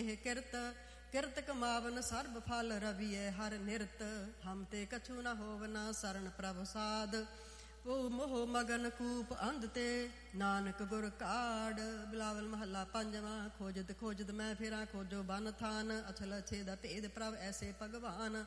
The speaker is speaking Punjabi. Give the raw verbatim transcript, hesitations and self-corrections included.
ਇਹ ਕਿਰਤ ਕਿਰਤ ਕਮਾਵਨ ਸਰਬ ਫਲ ਰਵੀਐ ਹਰ ਨਿਰਤ। ਹਮ ਤੇ ਕਛੂ ਨ ਹੋਵਨਾ ਸਰਣ ਪ੍ਰਭ ਸਾਧ। ਉਹ ਮੋਹ ਮਗਨ ਕੂਪ ਅੰਧ ਤੇ ਨਾਨਕ ਗੁਰ ਕਾੜ। ਬਿਲਾਵਲ ਮਹੱਲਾ ਪੰਜਵਾਂ। ਖੋਜਤ ਖੋਜਤ ਮੈਂ ਫਿਰਾਂ ਖੋਜੋ ਬਨ ਥਾਨ। ਅਛਲ ਅਛੇਦਾ ਭੇਦ ਪ੍ਰਭ ਐਸੇ ਭਗਵਾਨ।